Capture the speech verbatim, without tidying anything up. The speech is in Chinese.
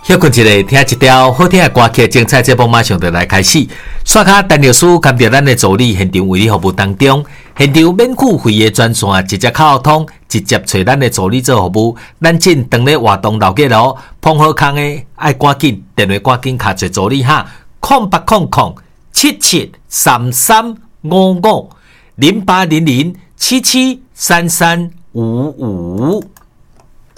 休困一下，听一条好听的歌曲，精彩节目马上就来开始。刷卡陈律师跟着咱的助理现场为你服务当中，现场免付费的专线直接靠通，直接找咱的助理做服务。咱正当咧活动老街咯，碰好康的爱赶紧电话赶紧卡做助理哈，空八空空七七三三五五零八零零七七三三五五。